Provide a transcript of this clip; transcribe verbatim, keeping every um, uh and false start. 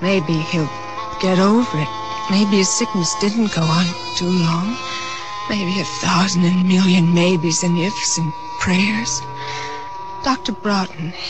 Maybe he'll get over it. Maybe his sickness didn't go on too long. Maybe a thousand and million maybes and ifs and prayers. Doctor Broughton,